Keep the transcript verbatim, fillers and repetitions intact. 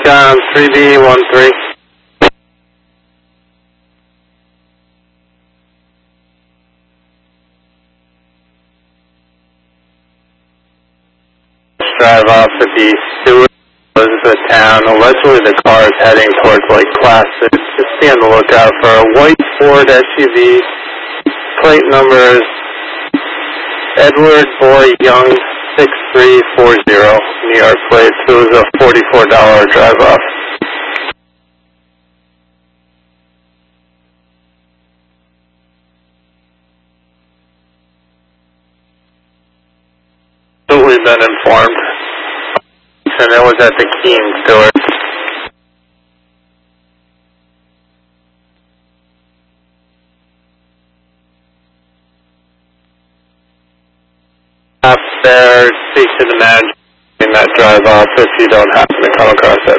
Recon three B one three. Drive off at the Stewart Elizabeth town. Allegedly the car is heading towards Lake Placid. Just be on the lookout for a white Ford S U V. Plate number is Edward Boy Young six three four zero. New York plates. It was a forty-four dollar drive off. So we've been informed. And it was at the Keene store. Up there, speak to the manager in that drive off if you don't happen to come across that.